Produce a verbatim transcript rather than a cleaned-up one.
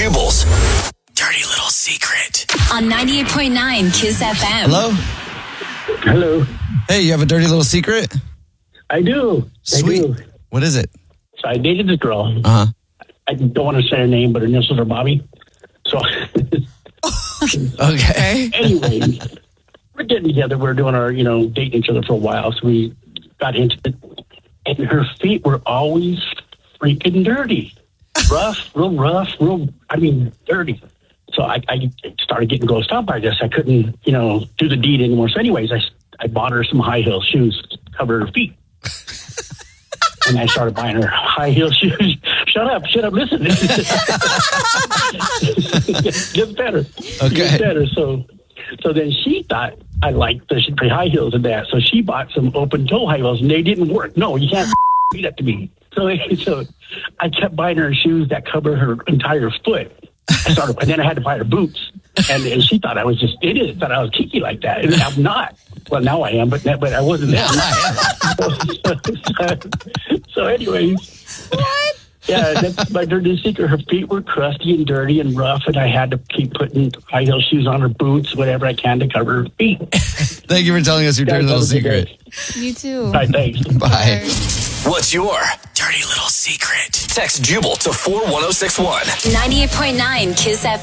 Jubal's dirty little secret. On ninety-eight point nine Kiss F M. Hello? Hello. Hey, you have a dirty little secret? I do. Sweet. I do. What is it? So I dated this girl. Uh-huh. I don't want to say her name, but her initials are Bobby. So Okay. anyway, we're getting together. We're doing our, you know, dating each other for a while. So we got into it. And her feet were always freaking dirty. Rough, real rough, real, I mean, dirty. So I, I started getting grossed out by this. I couldn't, you know, do the deed anymore. So anyways, I, I bought her some high heel shoes to cover her feet. And I started buying her high heel shoes. Shut up, shut up, listen. Gets better. Okay. Gets better. So, so then she thought I liked the, the high heels and that. So she bought some open toe high heels and they didn't work. No, you can't beat up to me. So, so I kept buying her shoes that cover her entire foot. I started, and then I had to buy her boots. And, and she thought I was just idiot, thought I was cheeky like that. And I'm not. Well, now I am, but but I wasn't then. so, so, so anyways. What? Yeah, that's my dirty secret. Her feet were crusty and dirty and rough, and I had to keep putting high heel shoes on her boots, whatever I can to cover her feet. Thank you for telling us your dirty little secret. You too. All right, thanks. Bye. What's your dirty little secret? Text Jubal to four one zero six one. ninety-eight point nine Kiss F M.